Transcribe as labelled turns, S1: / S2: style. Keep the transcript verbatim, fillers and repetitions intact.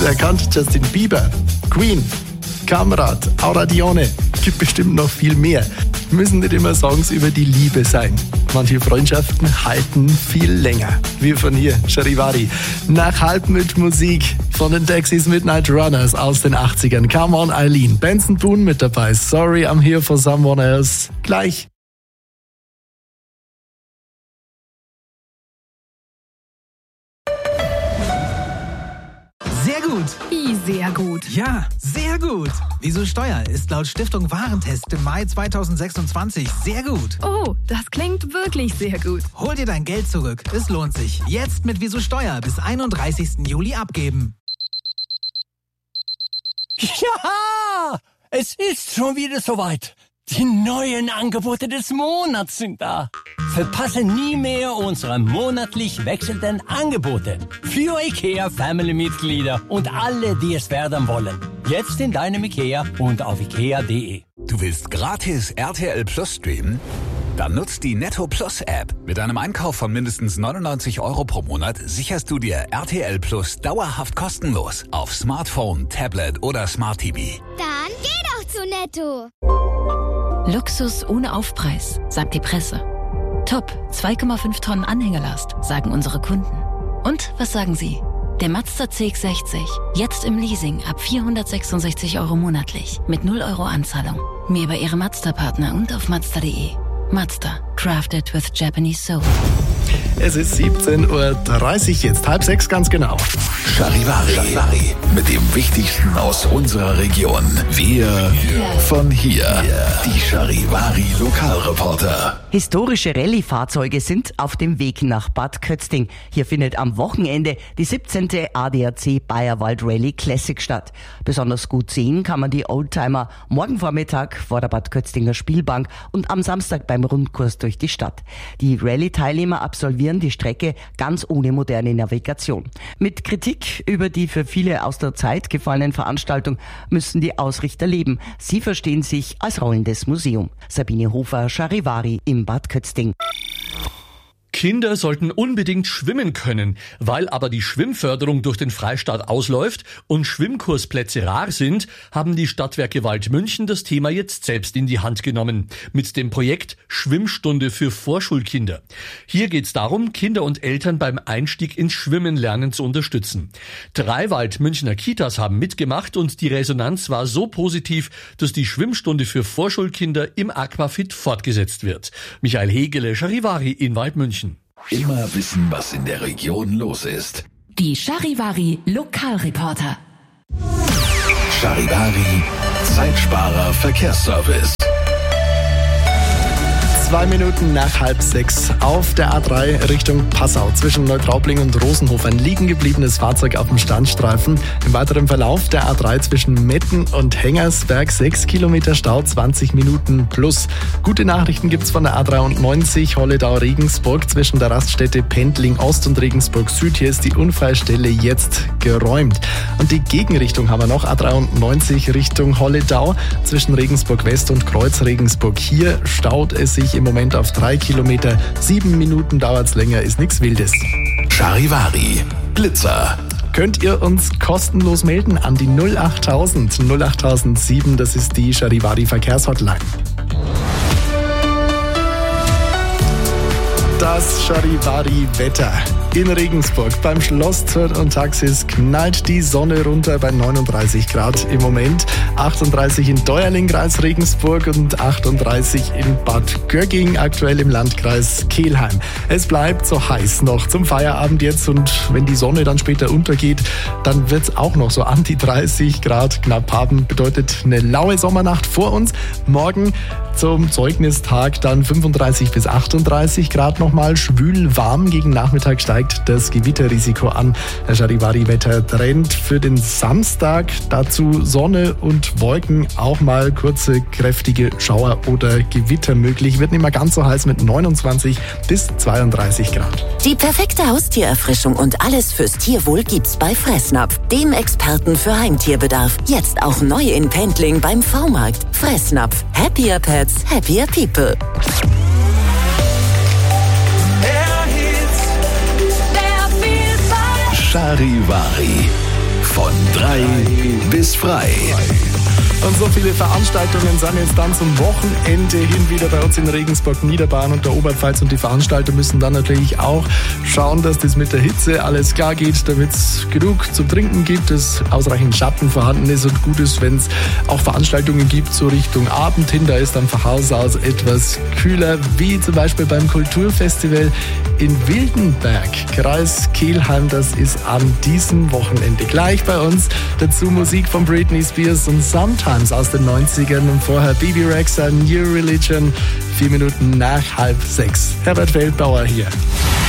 S1: Erkannt Justin Bieber, Queen, Kamerad, Aura Dione. Gibt bestimmt noch viel mehr. Müssen nicht immer Songs über die Liebe sein. Manche Freundschaften halten viel länger. Wir von hier, Charivari. Nach halb mit Musik von den Dexys Midnight Runners aus den achtzigern. Come on, Eileen. Benson Boone mit dabei. Sorry, I'm here for someone else. Gleich.
S2: Sehr gut.
S3: Wie sehr gut?
S2: Ja, sehr gut. Wieso Steuer ist laut Stiftung Warentest im Mai zweitausendsechsundzwanzig sehr gut.
S3: Oh, das klingt wirklich sehr gut.
S2: Hol dir dein Geld zurück. Es lohnt sich. Jetzt mit Wieso Steuer bis einunddreißigsten Juli abgeben.
S4: Ja, es ist schon wieder soweit. Die neuen Angebote des Monats sind da. Verpasse nie mehr unsere monatlich wechselnden Angebote für IKEA Family-Mitglieder und alle, die es werden wollen. Jetzt in deinem IKEA und auf ikea punkt de.
S5: Du willst gratis R T L Plus streamen? Dann nutzt die Netto Plus App. Mit einem Einkauf von mindestens neunundneunzig Euro pro Monat sicherst du dir R T L Plus dauerhaft kostenlos auf Smartphone, Tablet oder Smart T V.
S6: Dann geh doch zu Netto.
S7: Luxus ohne Aufpreis, sagt die Presse. Top, zwei Komma fünf Tonnen Anhängerlast, sagen unsere Kunden. Und was sagen Sie? Der Mazda C X sechzig, jetzt im Leasing ab vierhundertsechsundsechzig Euro monatlich, mit null Euro Anzahlung. Mehr bei Ihrem Mazda-Partner und auf mazda punkt de. Mazda, crafted with Japanese soul.
S1: Es ist siebzehn Uhr dreißig jetzt, halb sechs ganz genau.
S8: Charivari, Charivari, mit dem Wichtigsten aus unserer Region. Wir yeah. von hier, yeah. die Charivari Lokalreporter.
S9: Historische Rallye-Fahrzeuge sind auf dem Weg nach Bad Kötzting. Hier findet am Wochenende die siebzehnte A D A C Bayerwald Rallye Classic statt. Besonders gut sehen kann man die Oldtimer morgen Vormittag vor der Bad Kötztinger Spielbank und am Samstag beim Rundkurs durch die Stadt. Die Rallye-Teilnehmer absolvieren die Strecke ganz ohne moderne Navigation. Mit Kritik über die für viele aus der Zeit gefallenen Veranstaltung müssen die Ausrichter leben. Sie verstehen sich als rollendes Museum. Sabine Hofer, Charivari im Bad Kötzting.
S10: Kinder sollten unbedingt schwimmen können. Weil aber die Schwimmförderung durch den Freistaat ausläuft und Schwimmkursplätze rar sind, haben die Stadtwerke Waldmünchen das Thema jetzt selbst in die Hand genommen. Mit dem Projekt Schwimmstunde für Vorschulkinder. Hier geht es darum, Kinder und Eltern beim Einstieg ins Schwimmen lernen zu unterstützen. Drei Waldmünchner Kitas haben mitgemacht und die Resonanz war so positiv, dass die Schwimmstunde für Vorschulkinder im Aquafit fortgesetzt wird. Michael Hegele, Charivari in Waldmünchen.
S8: Immer wissen, was in der Region los ist.
S7: Die Charivari Lokalreporter.
S8: Charivari Zeitsparer Verkehrsservice.
S1: Zwei Minuten nach halb sechs auf der A drei Richtung Passau. Zwischen Neutraubling und Rosenhof ein liegen gebliebenes Fahrzeug auf dem Standstreifen. Im weiteren Verlauf der A drei zwischen Metten und Hengersberg sechs Kilometer Stau, zwanzig Minuten plus. Gute Nachrichten gibt's von der A dreiundneunzig Holledau-Regensburg zwischen der Raststätte Pendling Ost und Regensburg Süd. Hier ist die Unfallstelle jetzt geräumt. Und die Gegenrichtung haben wir noch. A dreiundneunzig Richtung Holledau zwischen Regensburg West und Kreuz Regensburg. Hier staut es sich im Moment auf drei Kilometer. Sieben Minuten dauert's länger, ist nichts Wildes.
S8: Charivari Blitzer.
S1: Könnt ihr uns kostenlos melden an die null achttausend null achttausendsieben, das ist die Charivari Verkehrshotline. Das Charivari-Wetter. In Regensburg beim Schloss Zürn und Taxis knallt die Sonne runter bei neununddreißig Grad im Moment. achtunddreißig in Deuerling, Kreis Regensburg und achtunddreißig in Bad Gögging, aktuell im Landkreis Kelheim. Es bleibt so heiß noch zum Feierabend jetzt und wenn die Sonne dann später untergeht, dann wird es auch noch so an die dreißig Grad knapp haben. Bedeutet eine laue Sommernacht vor uns. Morgen zum Zeugnistag dann fünfunddreißig bis achtunddreißig Grad nochmal. Schwül warm, gegen Nachmittag steigt das Gewitterrisiko an. Der Charivari-Wetter-Trend für den Samstag. Dazu Sonne und Wolken, auch mal kurze, kräftige Schauer oder Gewitter möglich. Wird nicht mehr ganz so heiß mit neunundzwanzig bis zweiunddreißig Grad.
S11: Die perfekte Haustiererfrischung und alles fürs Tierwohl gibt's bei Fressnapf, dem Experten für Heimtierbedarf. Jetzt auch neu in Pendling beim V-Markt. Fressnapf. Happier Pets, happier people.
S8: Charivari von drei bis frei.
S1: Und so viele Veranstaltungen sind jetzt dann zum Wochenende hin wieder bei uns in Regensburg, Niederbayern und der Oberpfalz. Und die Veranstalter müssen dann natürlich auch schauen, dass das mit der Hitze alles klar geht, damit es genug zum Trinken gibt, dass ausreichend Schatten vorhanden ist und gut ist, wenn es auch Veranstaltungen gibt, so Richtung Abend hin. Da ist dann von Haus aus etwas kühler, wie zum Beispiel beim Kulturfestival in Wildenberg, Kreis Kelheim. Das ist an diesem Wochenende gleich bei uns. Dazu Musik von Britney Spears und Sometimes aus den neunzigern und vorher Bebe Rexha, New Religion, vier Minuten nach halb sechs. Herbert Feldbauer hier.